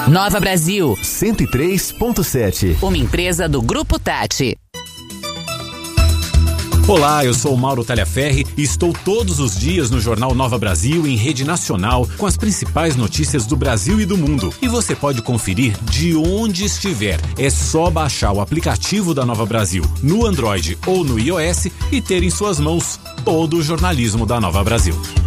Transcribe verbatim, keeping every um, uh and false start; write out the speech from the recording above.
Nova Brasil cento e três ponto sete. Uma empresa do Grupo Tati. Olá, eu sou o Mauro Talhaferri e estou todos os dias no Jornal Nova Brasil em rede nacional com as principais notícias do Brasil e do mundo. E você pode conferir de onde estiver. É só baixar o aplicativo da Nova Brasil no Android ou no iOS e ter em suas mãos todo o jornalismo da Nova Brasil.